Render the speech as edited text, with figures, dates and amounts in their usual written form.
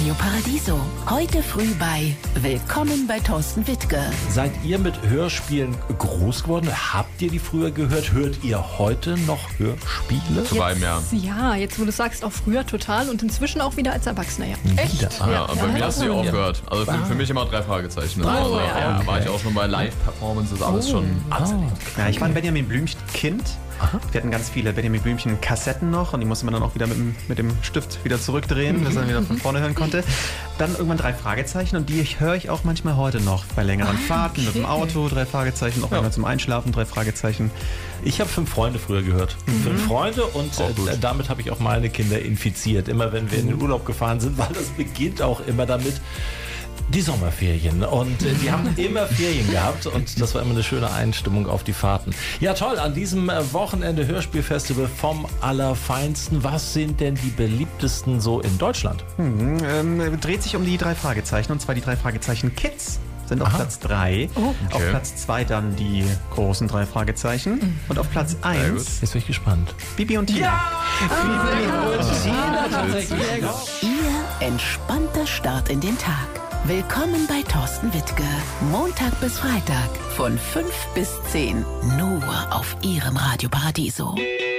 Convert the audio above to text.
Radio Paradiso. Heute früh bei Willkommen bei Thorsten Wittke. Seid ihr mit Hörspielen groß geworden? Habt ihr die früher gehört? Hört ihr heute noch Hörspiele? Zu beidem, ja. Ja, jetzt wo du sagst, auch früher total und inzwischen auch wieder als Erwachsener. Ja. Echt? Ja, bei mir hast du ja aufgehört. Also für mich immer 3 Fragezeichen. Also, ja. war ich auch schon bei Live-Performances, alles schon. Ja, ich war ein Benjamin Blümchen-Kind. Wir hatten ganz viele Benjamin Blümchen-Kassetten noch und die musste man dann auch wieder mit dem Stift wieder zurückdrehen, dass man wieder von vorne hören konnte. Dann irgendwann 3 Fragezeichen und die höre ich auch manchmal heute noch bei längeren Fahrten mit dem Auto, 3 Fragezeichen, auch manchmal zum Einschlafen 3 Fragezeichen. Ich habe 5 Freunde früher gehört. 5 Freunde und damit habe ich auch meine Kinder infiziert. Immer wenn wir in den Urlaub gefahren sind, weil das beginnt auch immer damit. Die Sommerferien und die haben immer Ferien gehabt und das war immer eine schöne Einstimmung auf die Fahrten. Ja toll, an diesem Wochenende Hörspielfestival vom Allerfeinsten. Was sind denn die beliebtesten so in Deutschland? Dreht sich um die 3 Fragezeichen und zwar die 3 Fragezeichen Kids. Sind auf Platz 3. Auf Platz 2 dann die großen 3 Fragezeichen. Und auf Platz 1 Jetzt bin ich gespannt. Bibi und Tina. Ihr entspannter Start in den Tag. Willkommen bei Thorsten Wittke. Montag bis Freitag von 5 bis 10. Nur auf Ihrem Radio Paradiso.